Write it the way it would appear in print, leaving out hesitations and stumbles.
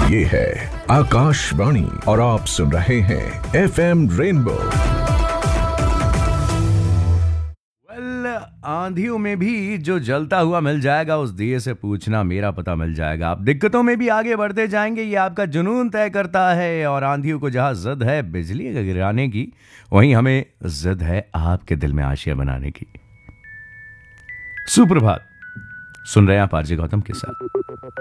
ये है आकाशवाणी और आप सुन रहे हैं FM रेनबो। आंधियों में भी जो जलता हुआ मिल जाएगा उस दिए से पूछना मेरा पता मिल जाएगा। आप दिक्कतों में भी आगे बढ़ते जाएंगे, ये आपका जुनून तय करता है। और आंधियों को जहां जिद है बिजली गिराने की, वहीं हमें जिद है आपके दिल में आशिया बनाने की। सुप्रभात, सुन रहे हैं आप आरजे गौतम के साथ।